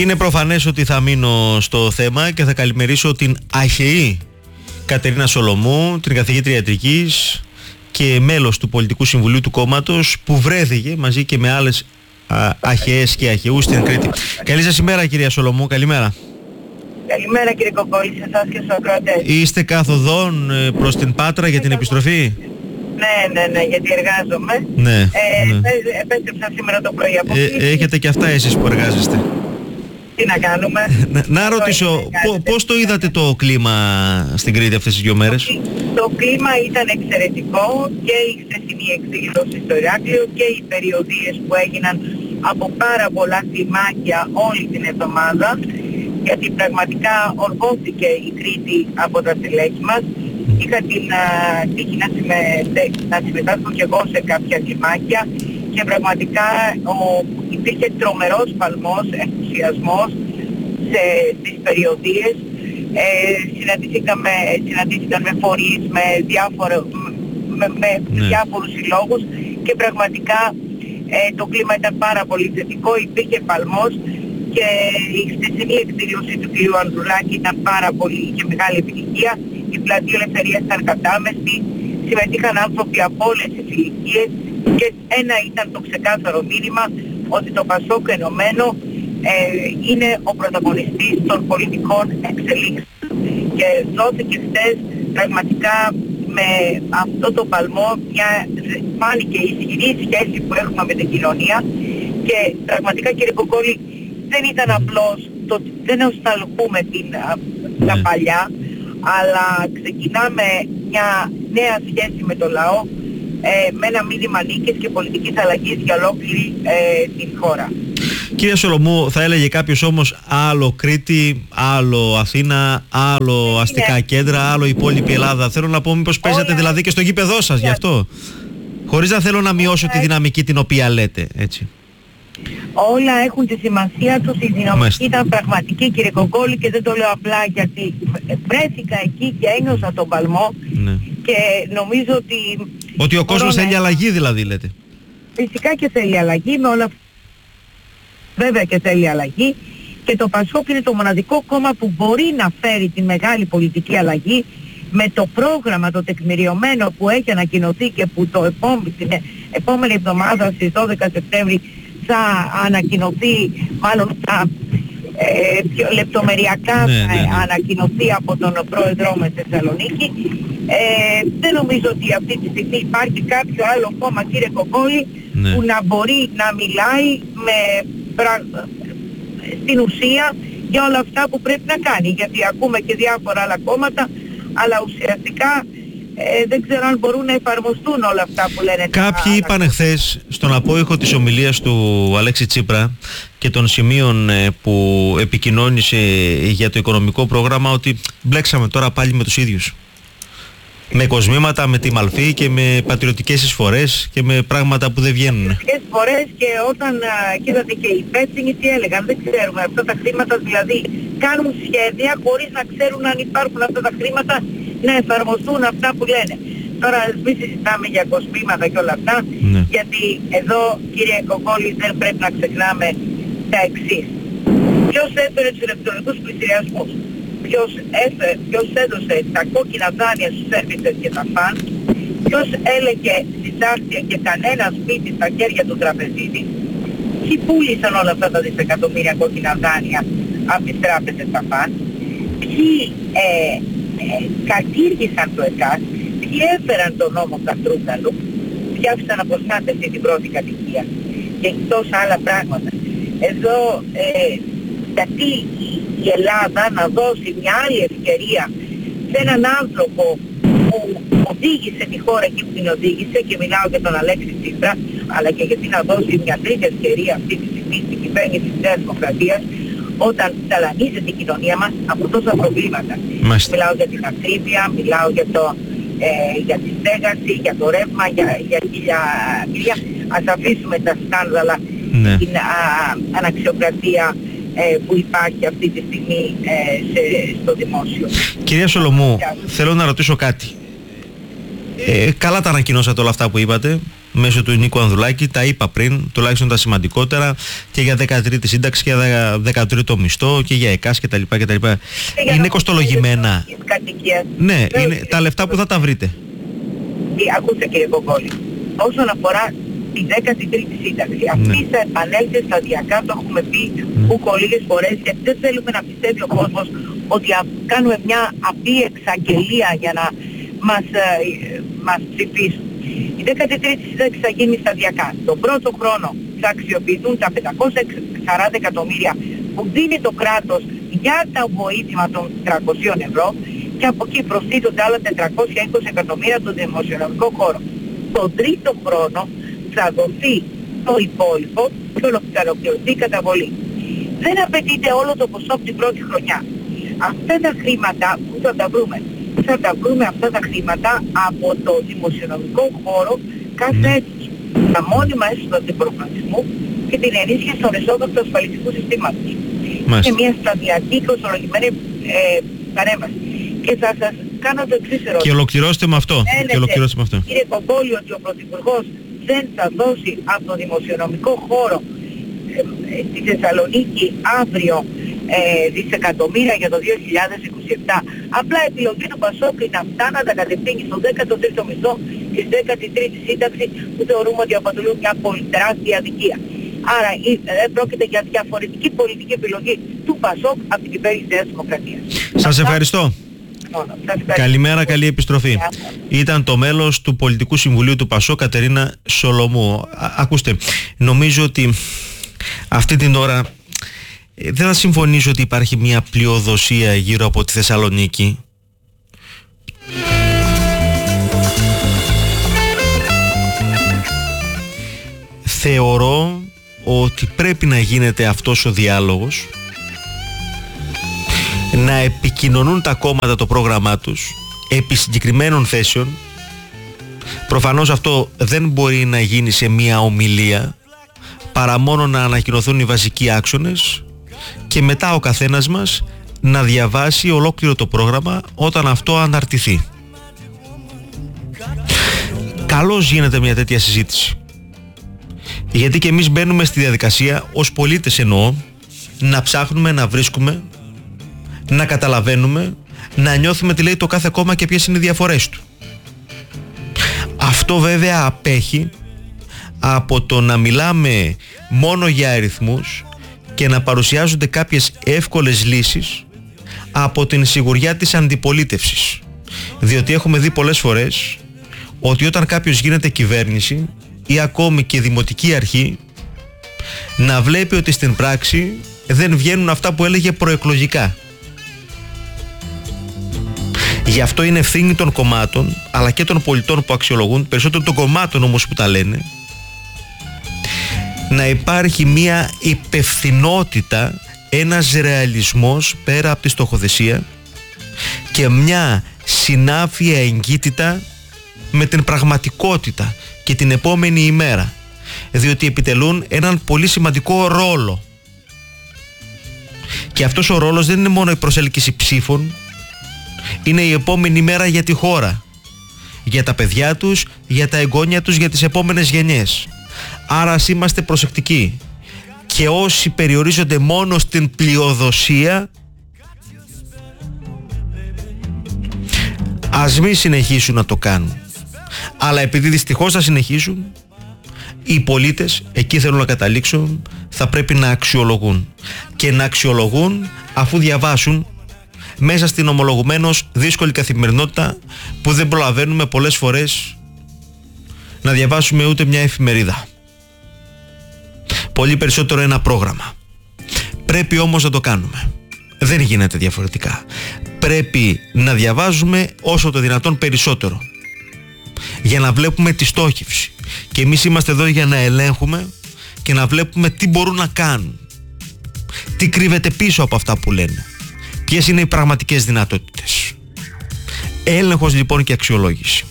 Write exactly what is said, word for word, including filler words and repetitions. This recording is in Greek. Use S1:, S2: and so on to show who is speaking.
S1: Είναι προφανές ότι θα μείνω στο θέμα και θα καλημερίσω την αχαιή Κατερίνα Σολομού, την καθηγήτρια ιατρικής και μέλος του Πολιτικού Συμβουλίου του κόμματος, που βρέθηκε μαζί και με άλλες αχαιές και αχαιούς στην Κρήτη. Καλή σας ημέρα, κυρία Σολομού, καλημέρα.
S2: Καλημέρα, κύριε Κοκόλη, σε εσάς και στους ακροατές.
S1: Είστε καθοδόν προς την Πάτρα για την επιστροφή?
S2: Ναι, ναι, ναι, γιατί εργάζομαι.
S1: Ναι,
S2: ε,
S1: ναι.
S2: Επέστρεψα σήμερα το πρωί από
S1: ε, Έχετε και αυτά εσείς που εργάζεστε.
S2: Τι να κάνουμε.
S1: να, να ρωτήσω, πώς το είδατε το κλίμα στην Κρήτη αυτές τις δύο μέρες?
S2: Το, το κλίμα ήταν εξαιρετικό, και η χθεσινή εκδήλωση στο Ηράκλειο και οι περιοδίες που έγιναν από πάρα πολλά κλιμάκια όλη την εβδομάδα, γιατί πραγματικά οργώθηκε η Κρήτη από τα στελέχη μας. Είχα την uh, τύχη να, συμμετέ, να συμμετάσχω και εγώ σε κάποια κλιμάκια και πραγματικά ο, υπήρχε τρομερός παλμός, ενθουσιασμός σε, στις περιοδίες. Ε, συναντήθηκαμε, συναντήθηκαν με φορείς, με, διάφορο, με, με ναι. διάφορους συλλόγους και πραγματικά ε, το κλίμα ήταν πάρα πολύ θετικό, υπήρχε παλμός και η χθεσινή εκδήλωση του κ. Ανδρουλάκη ήταν πάρα πολύ και μεγάλη επιτυχία. Η πλατεία Ελευθερίας ήταν κατάμεστη, συμμετείχαν άνθρωποι από όλες τις ηλικίες και ένα ήταν το ξεκάθαρο μήνυμα ότι το Πασόκ ενωμένο ε, είναι ο πρωταγωνιστής των πολιτικών εξελίξεων. Και δόθηκε χθες πραγματικά με αυτό το παλμό μια φάνηκε ισχυρή σχέση που έχουμε με την κοινωνία και πραγματικά, κύριε Κοκόλη, δεν ήταν απλώς το ότι δεν νοσταλγούμε την, ναι. τα παλιά, αλλά ξεκινάμε μια νέα σχέση με το λαό, ε, με ένα μήνυμα νίκης και πολιτικής αλλαγής για ολόκληρη ε, την χώρα.
S1: Κύριε Σολομού, θα έλεγε κάποιος όμως άλλο Κρήτη, άλλο Αθήνα, άλλο αστικά είναι. κέντρα, άλλο υπόλοιπη Ελλάδα. Θέλω να πω, μήπως παίζετε Όλα... δηλαδή και στο γήπεδό σας, γι' αυτό. Χωρίς να θέλω να μειώσω Όλα... τη δυναμική την οποία λέτε, έτσι.
S2: Όλα έχουν τη σημασία τους, η δυναμική ήταν πραγματική, κύριε Κοκόλη, και δεν το λέω απλά γιατί βρέθηκα εκεί και ένιωσα τον παλμό, ναι. και νομίζω ότι...
S1: Ότι ο κόσμος θέλει αλλαγή δηλαδή, λέτε.
S2: Φυσικά και θέλει αλλαγή, με όλα... βέβαια και θέλει αλλαγή, και το Πασόκ είναι το μοναδικό κόμμα που μπορεί να φέρει τη μεγάλη πολιτική αλλαγή με το πρόγραμμα το τεκμηριωμένο που έχει ανακοινωθεί και που το επόμενη, την επόμενη εβδομάδα στις δώδεκα Σεπτέμβρη θα ανακοινωθεί, μάλλον θα ε, πιο λεπτομεριακά ναι, θα ναι, ναι. ανακοινωθεί από τον πρόεδρό μας στη Θεσσαλονίκη. Ε, δεν νομίζω ότι αυτή τη στιγμή υπάρχει κάποιο άλλο κόμμα, κύριε Κοκόλη, ναι. που να μπορεί να μιλάει με, πρα... στην ουσία για όλα αυτά που πρέπει να κάνει. Γιατί ακούμε και διάφορα άλλα κόμματα, αλλά ουσιαστικά Ε, δεν ξέρω αν μπορούν να εφαρμοστούν όλα αυτά που λένε.
S1: Κάποιοι είπαν χθες στον απόϊχο της ομιλίας του Αλέξη Τσίπρα και των σημείων που επικοινώνησε για το οικονομικό πρόγραμμα ότι μπλέξαμε τώρα πάλι με τους ίδιους. Με κοσμήματα, με τη μαλφή και με πατριωτικές εισφορές και με πράγματα που δεν βγαίνουν.
S2: Πατριωτικές εισφορές, και όταν κοίτατε και οι υπεύθυνοι τι έλεγαν, δεν ξέρουμε αυτά τα χρήματα, δηλαδή κάνουν σχέδια χωρίς να ξέρουν αν υπάρχουν αυτά τα χρήματα να εφαρμοστούν αυτά που λένε. Τώρα μην συζητάμε για κοσμήματα και όλα αυτά, ναι. γιατί εδώ, κύριε Κοκόλη, δεν πρέπει να ξεχνάμε τα εξής. Ποιος έφερε τους ηλεκτρονικούς πληστηριασμούς, ποιος, έφερε, ποιος έδωσε τα κόκκινα δάνεια στους σέρβισες και τα φαν, ποιος έλεγε συντάξια και κανένα σπίτι στα χέρια του τραπεζίτη, ποιοι πούλησαν όλα αυτά τα δισεκατομμύρια κόκκινα δάνεια από τις τράπεζες στα φαν, ποιοι ε, Ε, κατήργησαν το ΕΚΑΣ, ποιοι έφεραν τον νόμο Καστρούγκαλου, ποιοι άφησαν αποστάτευση την πρώτη κατοικία και τόσα άλλα πράγματα. Εδώ ε, γιατί η, η Ελλάδα να δώσει μια άλλη ευκαιρία σε έναν άνθρωπο που οδήγησε τη χώρα εκεί που την οδήγησε, και μιλάω για τον Αλέξη Τσίπρα, αλλά και γιατί να δώσει μια τρίτη ευκαιρία αυτή τη στιγμή στην κυβέρνηση της Νέας Δημοκρατίας, όταν ταλανίζεται η κοινωνία μας από τόσα προβλήματα. Μάλιστα. Μιλάω για την ακρίβεια, μιλάω για, το, ε, για τη στέγαση, για το ρεύμα, για, για χιλιά. Ας αφήσουμε τα σκάνδαλα, ναι. την α, αναξιοκρατία ε, που υπάρχει αυτή τη στιγμή ε, σε, στο δημόσιο.
S1: Κυρία Σολομού, θέλω να ρωτήσω κάτι. Ε, καλά τα ανακοινώσατε όλα αυτά που είπατε. μέσω του Νίκου Ανδρουλάκη. Τα είπα πριν, τουλάχιστον τα σημαντικότερα, και για δεκατρίτη σύνταξη και για δεκατρίτο μισθό και για ΕΚΑΣ κτλ. κτλ. Είναι κοστολογημένα. Ναι, είναι τα λεφτά που θα τα βρείτε.
S2: Ακούστε κύριε Κοκόλη, όσον αφορά τη δέκατη τρίτη σύνταξη, αυτή ναι. θα επανέλθει σταδιακά, το έχουμε πει ούκο λίγες φορές, γιατί δεν θέλουμε να πιστεύει ο κόσμος ότι κάνουμε μια απλή εξαγγελία για να μας, ε, μας ψηφίσουν. Η δέκατη τρίτη σύνταξη θα γίνει σταδιακά. Τον πρώτο χρόνο θα αξιοποιηθούν τα πεντακόσια σαράντα εκατομμύρια που δίνει το κράτος για το βοήθημα των τριακοσίων ευρώ, και από εκεί προστίθονται άλλα τετρακόσια είκοσι εκατομμύρια στον δημοσιονομικό χώρο. Τον τρίτο χρόνο θα δοθεί το υπόλοιπο και θα ολοκληρωθεί η καταβολή. Δεν απαιτείται όλο το ποσό από την πρώτη χρονιά. Αυτά τα χρήματα που θα τα βρούμε, θα τα βρούμε αυτά τα χρήματα από το δημοσιονομικό χώρο κάθε έτος. Τα μόνιμα έσοδα του προγραμματισμού και την ενίσχυση των εσόδων του ασφαλιστικού συστήματος. Είναι μια σταδιακή και οσολογημένη ε, παρέμβαση. Και θα σας κάνω το εξής ερώτημα.
S1: Και ολοκληρώστε με αυτό. Και ολοκληρώστε με αυτό.
S2: Κύριε Κογκόλη, ότι ο Πρωθυπουργός δεν θα δώσει από το δημοσιονομικό χώρο ε, ε, στη Θεσσαλονίκη αύριο ε, δισεκατομμύρια για το δύο χιλιάδες είκοσι επτά. Απλά η επιλογή του Πασόκ είναι αυτά να τα κατευθύνει στο δέκατο τρίτο μισθό και στη δέκατη τρίτη σύνταξη, που θεωρούμε ότι αποτελούν μια πολύ τεράστια αδικία. Άρα δεν ε, πρόκειται για διαφορετική πολιτική επιλογή του Πασόκ από την κυβέρνηση της Νέας Δημοκρατίας.
S1: Σας ευχαριστώ. Καλημέρα, καλή επιστροφή. Ήταν το μέλος του Πολιτικού Συμβουλίου του Πασόκ, Κατερίνα Σολομού. Α, ακούστε, νομίζω ότι αυτή την ώρα ε, δεν θα συμφωνήσω ότι υπάρχει μια πλειοδοσία γύρω από τη Θεσσαλονίκη. Θεωρώ ότι πρέπει να γίνεται αυτός ο διάλογος, να επικοινωνούν τα κόμματα το πρόγραμμά τους επί συγκεκριμένων θέσεων. Προφανώς αυτό δεν μπορεί να γίνει σε μία ομιλία, παρά μόνο να ανακοινωθούν οι βασικοί άξονες και μετά ο καθένας μας να διαβάσει ολόκληρο το πρόγραμμα όταν αυτό αναρτηθεί. Καλώς γίνεται μια τέτοια συζήτηση, γιατί και εμείς μπαίνουμε στη διαδικασία, ως πολίτες εννοώ, να ψάχνουμε, να βρίσκουμε, να καταλαβαίνουμε, να νιώθουμε τι λέει το κάθε κόμμα και ποιες είναι οι διαφορές του. Αυτό βέβαια απέχει από το να μιλάμε μόνο για αριθμούς και να παρουσιάζονται κάποιες εύκολες λύσεις από την σιγουριά της αντιπολίτευσης. Διότι έχουμε δει πολλές φορές ότι όταν κάποιος γίνεται κυβέρνηση ή ακόμη και δημοτική αρχή, να βλέπει ότι στην πράξη δεν βγαίνουν αυτά που έλεγε προεκλογικά. Γι' αυτό είναι ευθύνη των κομμάτων, αλλά και των πολιτών που αξιολογούν, περισσότερο των κομμάτων όμως που τα λένε, να υπάρχει μια υπευθυνότητα, ένας ρεαλισμός πέρα από τη στοχοθεσία και μια συνάφεια εγκύτητα με την πραγματικότητα και την επόμενη ημέρα, διότι επιτελούν έναν πολύ σημαντικό ρόλο. Και αυτός ο ρόλος δεν είναι μόνο η προσέλκυση ψήφων, είναι η επόμενη μέρα για τη χώρα, για τα παιδιά τους, για τα εγγόνια τους, για τις επόμενες γενιές. Άρα ας είμαστε προσεκτικοί και όσοι περιορίζονται μόνο στην πλειοδοσία, ας μην συνεχίσουν να το κάνουν. Αλλά επειδή δυστυχώς θα συνεχίσουν, οι πολίτες, εκεί θέλουν να καταλήξουν, θα πρέπει να αξιολογούν. Και να αξιολογούν αφού διαβάσουν μέσα στην ομολογουμένως δύσκολη καθημερινότητα που δεν προλαβαίνουμε πολλές φορές να διαβάσουμε ούτε μια εφημερίδα. Πολύ περισσότερο ένα πρόγραμμα. Πρέπει όμως να το κάνουμε. Δεν γίνεται διαφορετικά. Πρέπει να διαβάζουμε όσο το δυνατόν περισσότερο, για να βλέπουμε τη στόχευση. Και εμείς είμαστε εδώ για να ελέγχουμε και να βλέπουμε τι μπορούν να κάνουν, τι κρύβεται πίσω από αυτά που λένε, ποιες είναι οι πραγματικές δυνατότητες. Έλεγχος λοιπόν και αξιολόγηση.